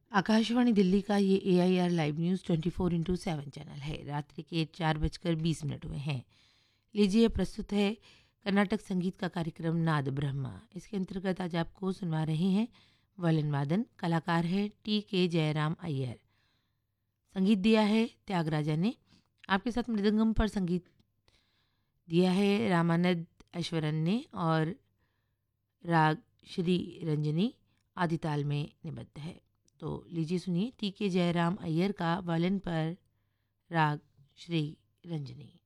आकाशवाणी दिल्ली का ये AIR live news 24/7 channel है। रात्रि के 4:20 हुए हैं। लीजिए प्रस्तुत है कर्नाटक संगीत का कार्यक्रम नाद ब्रह्मा। इसके अंतर्गत आज आपको सुनवा रहे हैं वलन वादन। कलाकार है TK जयराम अय्यर। संगीत दिया है त्यागराजा ने। आपके साथ मृदंगम पर संगीत दिया है रामानंद ऐश्वरन ने और राग श्री रंजनी आदिताल में निबद्ध है। तो लीजिए सुनिए TK जयराम अय्यर का वायलिन पर राग श्री रंजनी।